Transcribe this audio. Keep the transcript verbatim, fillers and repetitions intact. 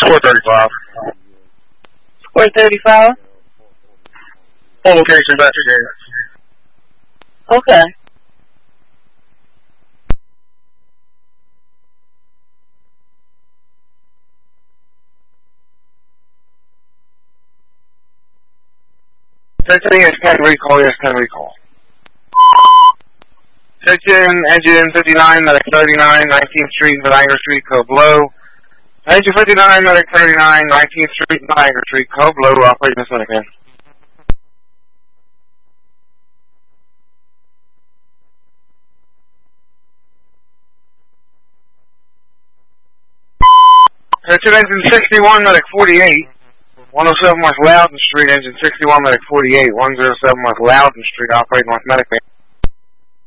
four thirty-five. four thirty-five? Full location investigated. Okay. Section yes, ten recall, yes, ten recall. Section engine fifty-nine, medic thirty-nine, nineteenth Street, Niagara Street, code below. Engine fifty-nine, medic thirty-nine, nineteenth Street, Niagara Street, code below, operating this medic in. Section engine sixty-one, medic forty-eight. one oh seven West Loudon Street, engine sixty-one, medic forty-eight, one oh seven West Loudon Street, operating North Medic.